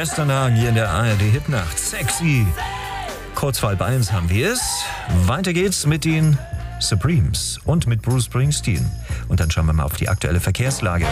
Westernagen hier in der ARD Hitnacht. Sexy. Kurz vor 1:30 haben wir es. Weiter geht's mit den Supremes und mit Bruce Springsteen. Und dann schauen wir mal auf die aktuelle Verkehrslage.